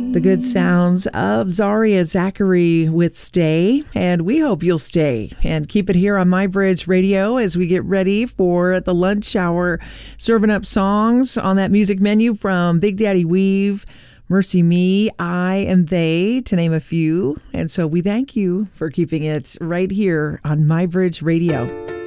The good sounds of Zaria Zachary with Stay, and we hope you'll stay and keep it here on My Bridge Radio as we get ready for the lunch hour, serving up songs on that music menu from Big Daddy Weave, Mercy Me, I and They, to name a few. And so we thank you for keeping it right here on My Bridge Radio.